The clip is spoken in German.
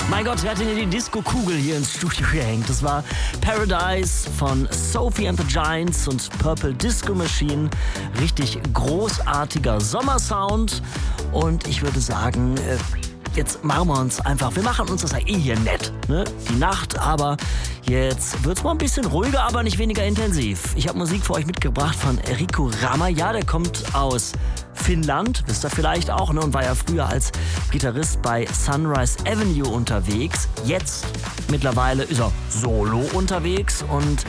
Mein Gott, wer hat denn hier die Disco-Kugel hier ins Studio gehängt? Das war Paradise von Sophie and the Giants und Purple Disco Machine. Richtig großartiger Sommersound. Und ich würde sagen, jetzt machen wir uns einfach, wir machen uns das ja eh hier nett, ne? Die Nacht, aber jetzt wird's mal ein bisschen ruhiger, aber nicht weniger intensiv. Ich habe Musik für euch mitgebracht von Riku Rama. Ja, der kommt aus Finnland, wisst ihr vielleicht auch, ne? Und war ja früher als Gitarrist bei Sunrise Avenue unterwegs. Jetzt mittlerweile ist er solo unterwegs und